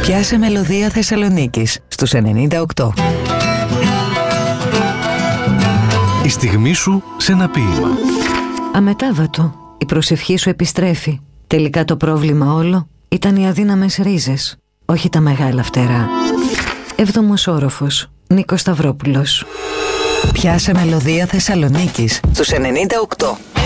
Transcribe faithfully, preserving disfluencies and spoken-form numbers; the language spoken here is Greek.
Πιάσε μελωδία Θεσσαλονίκης στους ενενήντα οκτώ. Η στιγμή σου σε ένα ποίημα. Αμετάβατο, η προσευχή σου επιστρέφει. Τελικά το πρόβλημα όλο ήταν οι αδύναμες ρίζες, όχι τα μεγάλα φτερά. Έβδομος όροφος, Νίκος Σταυρόπουλος. Πιάσε μελωδία Θεσσαλονίκης στους ενενήντα οκτώ.